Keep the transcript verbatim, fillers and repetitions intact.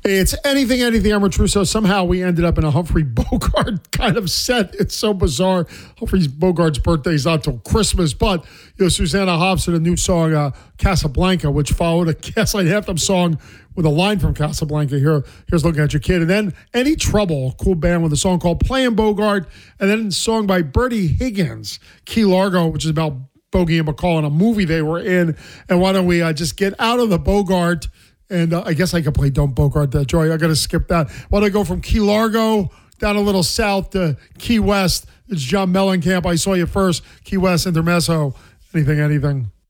It's anything, anything. I'm Trusso. Somehow we ended up in a Humphrey Bogart kind of set. It's so bizarre. Humphrey Bogart's birthday is not till Christmas, but you know, Susanna Hobson, a new song, uh, Casablanca, which followed a Gaslight Anthem song with a line from Casablanca. Here, here's Looking at Your Kid, and then Any Trouble, cool band with a song called Playing Bogart, and then a song by Bertie Higgins, Key Largo, which is about Bogey and McCall in a movie they were in. And why don't we uh, just get out of the Bogart? And uh, I guess I could play Don't Bogart That Joy. I got to skip that. Why don't I go from Key Largo down a little south to Key West? It's John Mellencamp. I Saw You First. Key West, Intermezzo. Anything, anything.